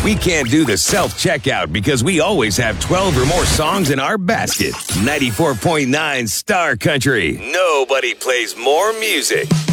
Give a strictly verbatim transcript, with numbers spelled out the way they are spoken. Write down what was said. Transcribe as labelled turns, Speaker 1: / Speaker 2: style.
Speaker 1: We can't do the self-checkout because we always have twelve or more songs in our basket. ninety-four point nine Star Country. Nobody plays more music.